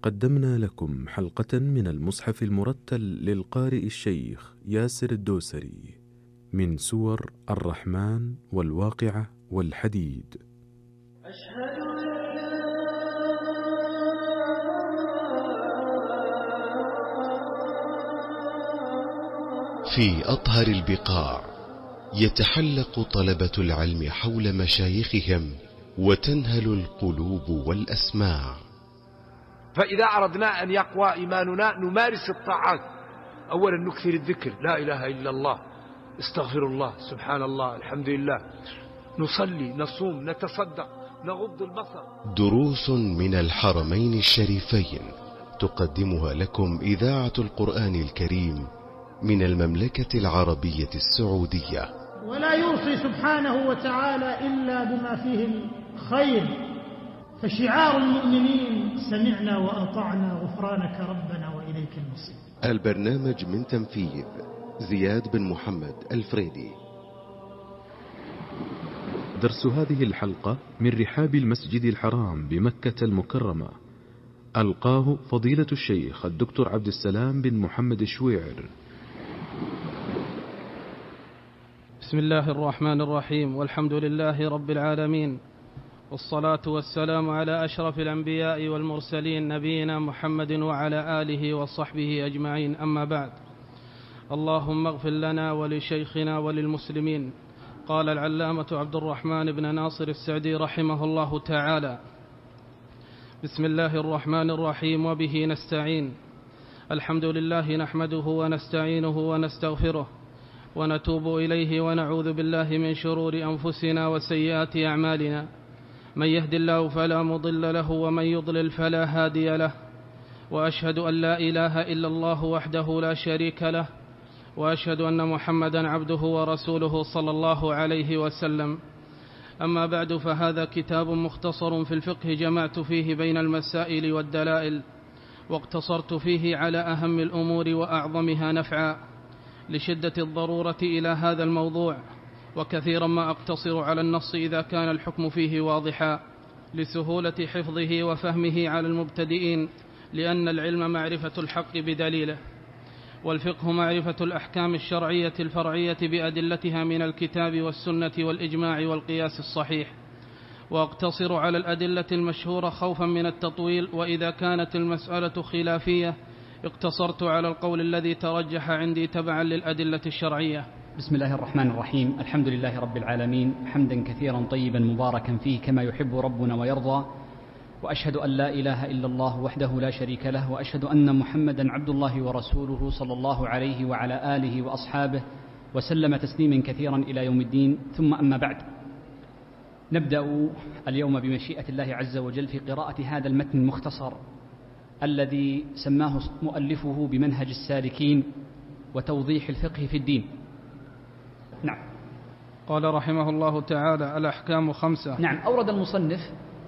قدمنا لكم حلقة من المصحف المرتل للقارئ الشيخ ياسر الدوسري من سور الرحمن والواقعة والحديد. أشهد في أطهر البقاع يتحلق طلبة العلم حول مشايخهم وتنهل القلوب والأسماع. فإذا أردنا أن يقوى إيماننا نمارس الطاعات. أولا نكثر الذكر، لا إله إلا الله، استغفر الله، سبحان الله، الحمد لله، نصلي، نصوم، نتصدق، نغض البصر. دروس من الحرمين الشريفين تقدمها لكم إذاعة القرآن الكريم من المملكة العربية السعودية. ولا يوصي سبحانه وتعالى إلا بما فيه الخير، فشعار المؤمنين سمعنا وأطعنا غفرانك ربنا وإليك المصير. البرنامج من تنفيذ زياد بن محمد الفريدي. درس هذه الحلقة من رحاب المسجد الحرام بمكة المكرمة، ألقاه فضيلة الشيخ الدكتور عبد السلام بن محمد الشويعر. بسم الله الرحمن الرحيم، والحمد لله رب العالمين، والصلاة والسلام على أشرف الأنبياء والمرسلين نبينا محمد وعلى آله وصحبه أجمعين، أما بعد. اللهم اغفر لنا ولشيخنا وللمسلمين. قال العلامة عبد الرحمن بن ناصر السعدي رحمه الله تعالى: بسم الله الرحمن الرحيم، وبه نستعين. الحمد لله نحمده ونستعينه ونستغفره ونتوب إليه ونعوذ بالله من شرور أنفسنا وسيئات أعمالنا. من يهد الله فلا مضل له ومن يضلل فلا هادي له، وأشهد أن لا إله إلا الله وحده لا شريك له، وأشهد أن محمدا عبده ورسوله صلى الله عليه وسلم. أما بعد، فهذا كتاب مختصر في الفقه جمعت فيه بين المسائل والدلائل، واقتصرت فيه على أهم الأمور وأعظمها نفعا لشدة الضرورة إلى هذا الموضوع، وكثيرا ما أقتصر على النص إذا كان الحكم فيه واضحا لسهولة حفظه وفهمه على المبتدئين، لأن العلم معرفة الحق بدليله، والفقه معرفة الأحكام الشرعية الفرعية بأدلتها من الكتاب والسنة والإجماع والقياس الصحيح. وأقتصر على الأدلة المشهورة خوفا من التطويل، وإذا كانت المسألة خلافية اقتصرت على القول الذي ترجح عندي تبعا للأدلة الشرعية. بسم الله الرحمن الرحيم. الحمد لله رب العالمين، حمدا كثيرا طيبا مباركا فيه كما يحب ربنا ويرضى، وأشهد أن لا إله إلا الله وحده لا شريك له، وأشهد أن محمدا عبد الله ورسوله صلى الله عليه وعلى آله وأصحابه وسلم تسليما كثيرا إلى يوم الدين. ثم أما بعد، نبدأ اليوم بمشيئة الله عز وجل في قراءة هذا المتن المختصر الذي سماه مؤلفه بمنهج السالكين وتوضيح الفقه في الدين. نعم. قال رحمه الله تعالى: الأحكام 5. نعم. أورد المصنف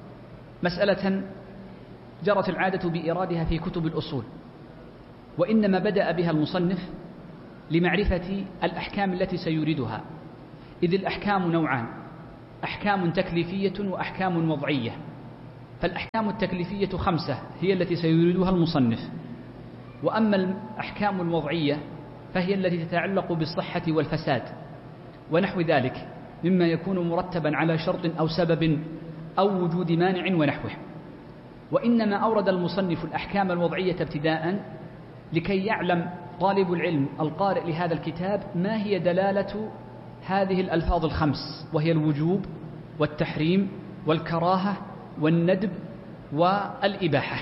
مسألة جرت العادة بإيرادها في كتب الأصول، وإنما بدأ بها المصنف لمعرفة الأحكام التي سيوردها، إذ الأحكام نوعان: أحكام تكليفية وأحكام وضعية. فالأحكام التكليفية 5 هي التي سيوردها المصنف، وأما الأحكام الوضعية فهي التي تتعلق بالصحة والفساد ونحو ذلك مما يكون مرتبا على شرط أو سبب أو وجود مانع ونحوه. وإنما أورد المصنف الأحكام الوضعية ابتداء لكي يعلم طالب العلم القارئ لهذا الكتاب ما هي دلالة هذه الألفاظ 5، وهي الوجوب والتحريم والكراهة والندب والإباحة.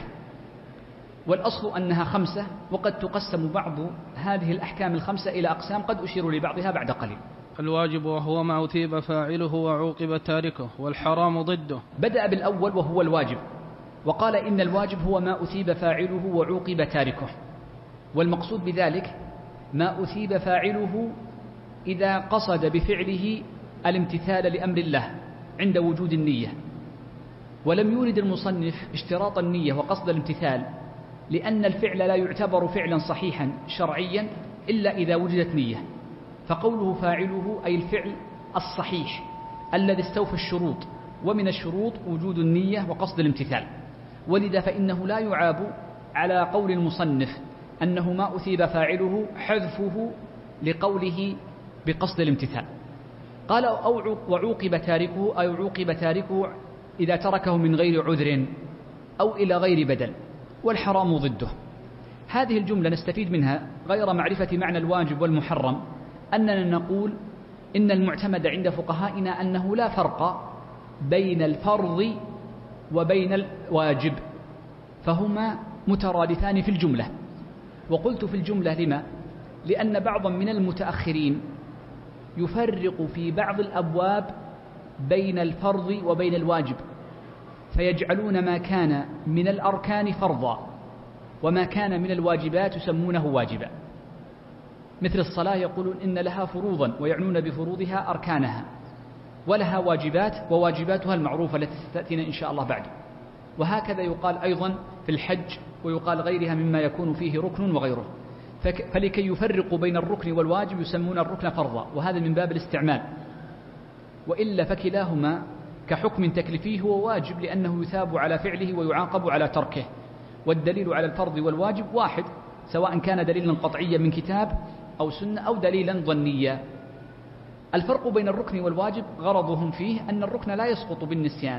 والأصل أنها 5، وقد تقسم بعض هذه الأحكام 5 إلى أقسام قد أشير لبعضها بعد قليل. الواجب وهو ما أثيب فاعله وعوقب تاركه، والحرام ضده. بدأ بالأول وهو الواجب، وقال إن الواجب هو ما أثيب فاعله وعوقب تاركه، والمقصود بذلك ما أثيب فاعله إذا قصد بفعله الامتثال لأمر الله عند وجود النية. ولم يورد المصنف اشتراط النية وقصد الامتثال، لأن الفعل لا يعتبر فعلا صحيحا شرعيا إلا إذا وجدت نية، فقوله فاعله أي الفعل الصحيح الذي استوفى الشروط، ومن الشروط وجود النية وقصد الامتثال. ولذا فإنه لا يعاب على قول المصنف أنه ما أثيب فاعله حذفه لقوله بقصد الامتثال. قال وعوقب تاركه أي عوقب تاركه إذا تركه من غير عذر أو إلى غير بدل، والحرام ضده. هذه الجملة نستفيد منها غير معرفة معنى الواجب والمحرم أننا نقول إن المعتمد عند فقهائنا أنه لا فرق بين الفرض وبين الواجب، فهما مترادفان في الجملة. وقلت في الجملة لما؟ لأن بعضا من المتأخرين يفرق في بعض الأبواب بين الفرض وبين الواجب، فيجعلون ما كان من الأركان فرضا وما كان من الواجبات يسمونه واجبا. مثل الصلاة يقولون إن لها فروضا ويعنون بفروضها أركانها، ولها واجبات وواجباتها المعروفة التي ستأتينا إن شاء الله بعد. وهكذا يقال أيضا في الحج، ويقال غيرها مما يكون فيه ركن وغيره. فلكي يفرقوا بين الركن والواجب يسمون الركن فرضا، وهذا من باب الاستعمال، وإلا فكلاهما كحكم تكليفي هو واجب لأنه يثاب على فعله ويعاقب على تركه، والدليل على الفرض والواجب واحد، سواء كان دليلا قطعيا من كتاب أو سنة أو دليلا ظنيا. الفرق بين الركن والواجب غرضهم فيه أن الركن لا يسقط بالنسيان،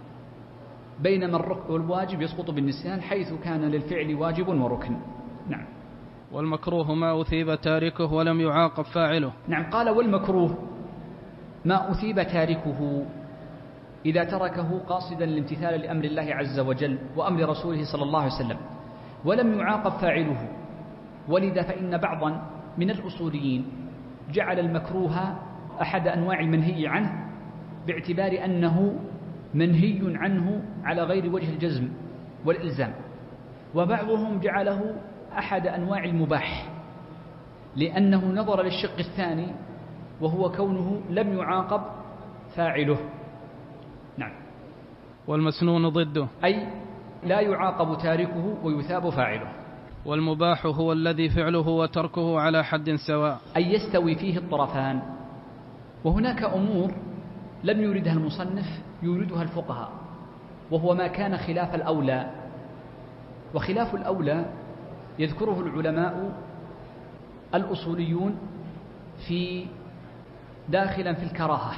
بينما الركن والواجب يسقط بالنسيان حيث كان للفعل واجب وركن. نعم. والمكروه ما أثيب تاركه ولم يعاقب فاعله. نعم، قال والمكروه ما أثيب تاركه إذا تركه قاصدا الامتثال لأمر الله عز وجل وأمر رسوله صلى الله عليه وسلم ولم يعاقب فاعله. ولذا فإن بعضا من الأصوليين جعل المكروه أحد أنواع المنهي عنه باعتبار أنه منهي عنه على غير وجه الجزم والإلزام، وبعضهم جعله أحد أنواع المباح لأنه نظر للشق الثاني وهو كونه لم يعاقب فاعله. نعم. والمسنون ضده أي لا يعاقب تاركه ويثاب فاعله. والمباح هو الذي فعله وتركه على حد سواء، أي يستوي فيه الطرفان. وهناك أمور لم يردها المصنف يوردها الفقهاء، وهو ما كان خلاف الأولى. وخلاف الأولى يذكره العلماء الأصوليون في داخلا في الكراهة،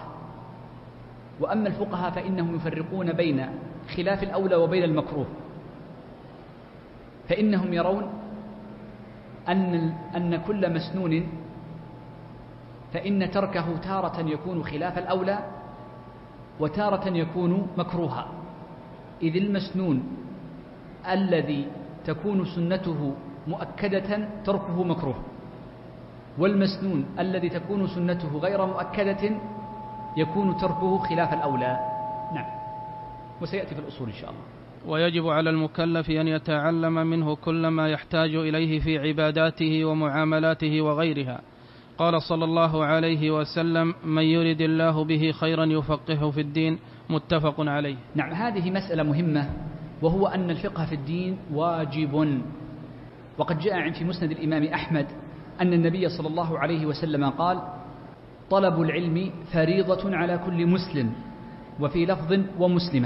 وأما الفقهاء فإنهم يفرقون بين خلاف الأولى وبين المكروه، فإنهم يرون أن كل مسنون فإن تركه تارة يكون خلاف الأولى وتارة يكون مكروها، إذ المسنون الذي تكون سنته مؤكدة تركه مكروه، والمسنون الذي تكون سنته غير مؤكدة يكون تركه خلاف الأولى. نعم، وسيأتي في الأصول إن شاء الله. ويجب على المكلف أن يتعلم منه كل ما يحتاج إليه في عباداته ومعاملاته وغيرها. قال صلى الله عليه وسلم: من يرد الله به خيرا يفقهه في الدين، متفق عليه. نعم، هذه مسألة مهمة، وهو أن الفقه في الدين واجب. وقد جاء في مسند الإمام أحمد أن النبي صلى الله عليه وسلم قال: طلب العلم فريضة على كل مسلم، وفي لفظ ومسلمة.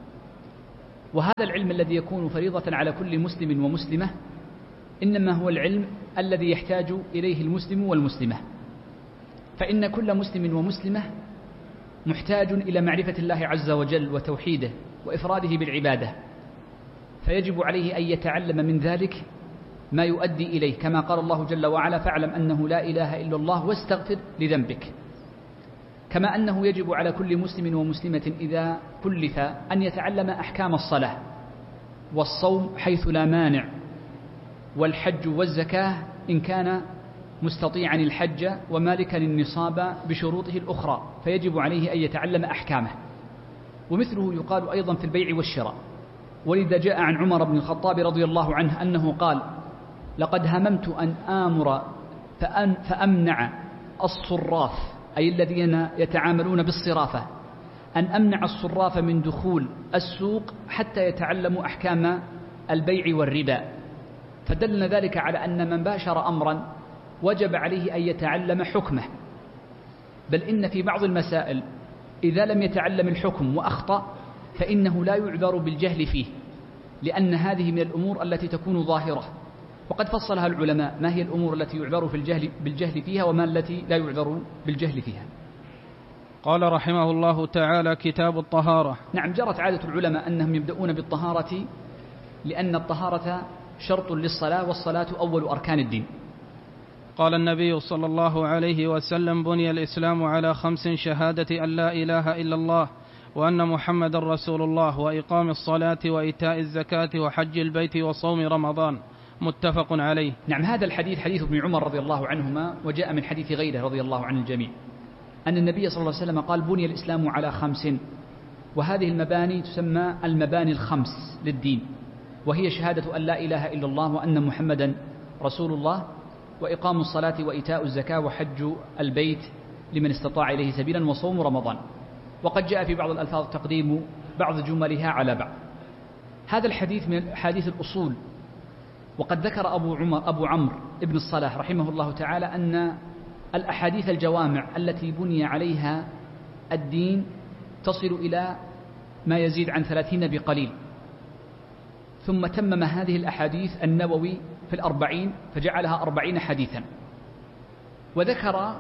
وهذا العلم الذي يكون فريضة على كل مسلم ومسلمة إنما هو العلم الذي يحتاج إليه المسلم والمسلمة، فإن كل مسلم ومسلمة محتاج إلى معرفة الله عز وجل وتوحيده وإفراده بالعبادة، فيجب عليه أن يتعلم من ذلك ما يؤدي إليه، كما قال الله جل وعلا: فاعلم أنه لا إله إلا الله واستغفر لذنبك. كما أنه يجب على كل مسلم ومسلمة إذا كلف أن يتعلم أحكام الصلاة والصوم حيث لا مانع، والحج والزكاة إن كان مستطيعا الحج ومالكا النصاب بشروطه الأخرى، فيجب عليه أن يتعلم أحكامه. ومثله يقال أيضا في البيع والشراء. ولذا جاء عن عمر بن الخطاب رضي الله عنه أنه قال: لقد هممت أن آمر فأمنع الصراف، أي الذين يتعاملون بالصرافة، أن أمنع الصراف من دخول السوق حتى يتعلموا أحكام البيع والربا. فدلنا ذلك على أن من باشر أمرا وجب عليه أن يتعلم حكمه، بل إن في بعض المسائل إذا لم يتعلم الحكم وأخطأ فإنه لا يعذر بالجهل فيه، لأن هذه من الأمور التي تكون ظاهرة، وقد فصلها العلماء ما هي الأمور التي يعذر بالجهل فيها وما التي لا يعذر بالجهل فيها. قال رحمه الله تعالى: كتاب الطهارة. نعم، جرت عادة العلماء أنهم يبدأون بالطهارة لأن الطهارة شرط للصلاة، والصلاة أول أركان الدين. قال النبي صلى الله عليه وسلم: بني الإسلام على 5: شهادة أن لا إله إلا الله وأن محمد رسول الله، وإقام الصلاة، وإيتاء الزكاة، وحج البيت، وصوم رمضان. متفق عليه. نعم، هذا الحديث حديث ابن عمر رضي الله عنهما، وجاء من حديث غيره رضي الله عن الجميع، أن النبي صلى الله عليه وسلم قال: بني الإسلام على 5، وهذه المباني تسمى المباني ال5 للدين، وهي شهادة أن لا إله إلا الله وأن محمدا رسول الله، وإقام الصلاة، وإيتاء الزكاة، وحج البيت لمن استطاع إليه سبيلا، وصوم رمضان. وقد جاء في بعض الألفاظ تقديم بعض جملها على بعض. هذا الحديث من أحاديث الأصول. وقد ذكر أبو عمرو ابن الصلاح رحمه الله تعالى أن الأحاديث الجوامع التي بني عليها الدين تصل إلى ما يزيد عن 30 بقليل. ثم تمم هذه الأحاديث النووي في 40 فجعلها 40 حديثا. وذكر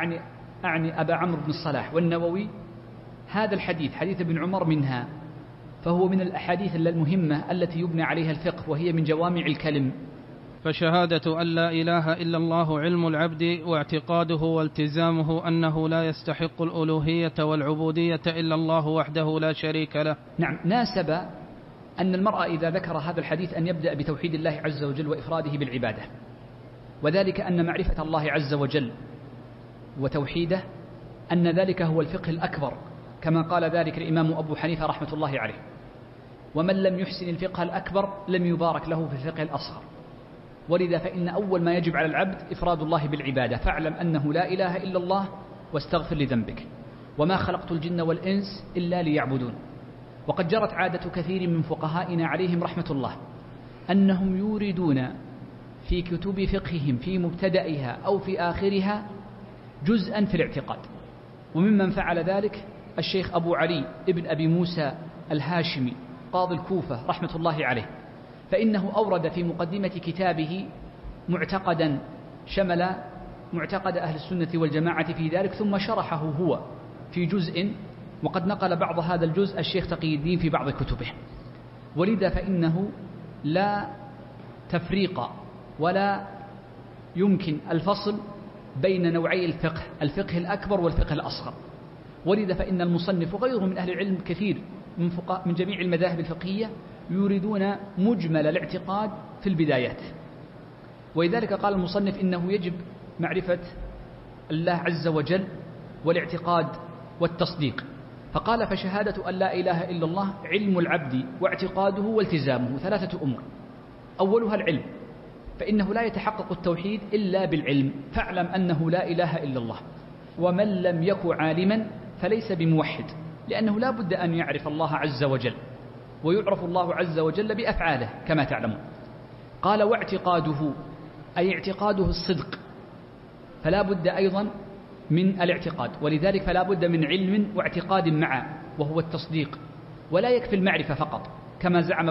أعني أبا عمرو بن الصلاح والنووي هذا الحديث حديث ابن عمر منها، فهو من الأحاديث المهمة التي يبنى عليها الفقه، وهي من جوامع الكلم. فشهادة أن لا إله إلا الله علم العبد، واعتقاده والتزامه أنه لا يستحق الألوهية والعبودية إلا الله وحده لا شريك له. نعم، ناسب أن المرء إذا ذكر هذا الحديث أن يبدأ بتوحيد الله عز وجل وإفراده بالعبادة، وذلك أن معرفة الله عز وجل وتوحيده أن ذلك هو الفقه الأكبر، كما قال ذلك الإمام أبو حنيفة رحمة الله عليه: ومن لم يحسن الفقه الأكبر لم يبارك له في الفقه الأصغر. ولذا فإن أول ما يجب على العبد إفراد الله بالعبادة، فاعلم أنه لا إله إلا الله واستغفر لذنبك، وما خلقت الجن والإنس إلا ليعبدون. وقد جرت عادة كثير من فقهائنا عليهم رحمة الله أنهم يوردون في كتب فقههم في مبتدئها أو في آخرها جزءا في الاعتقاد. وممن فعل ذلك الشيخ أبو علي ابن أبي موسى الهاشمي قاضي الكوفة رحمة الله عليه، فإنه أورد في مقدمة كتابه معتقدا شمل معتقد أهل السنة والجماعة في ذلك، ثم شرحه هو في جزء، وقد نقل بعض هذا الجزء الشيخ تقي الدين في بعض كتبه. ولذا فإنه لا تفريق ولا يمكن الفصل بين نوعي الفقه الأكبر والفقه الأصغر. ولذا فإن المصنف وغيره من أهل العلم كثير من جميع المذاهب الفقهية يريدون مجمل الاعتقاد في البدايات. ولذلك قال المصنف إنه يجب معرفة الله عز وجل والاعتقاد والتصديق، فقال: فشهادة أن لا إله إلا الله علم العبد واعتقاده والتزامه، 3 أمور. أولها العلم، فإنه لا يتحقق التوحيد إلا بالعلم، فاعلم أنه لا إله إلا الله. ومن لم يكن عالما فليس بموحد، لأنه لا بد أن يعرف الله عز وجل، ويعرف الله عز وجل بأفعاله كما تعلمون. قال: واعتقاده، أي اعتقاده الصدق، فلا بد أيضا من الاعتقاد، ولذلك فلا بد من علم واعتقاد معه وهو التصديق، ولا يكفي المعرفة فقط كما زعم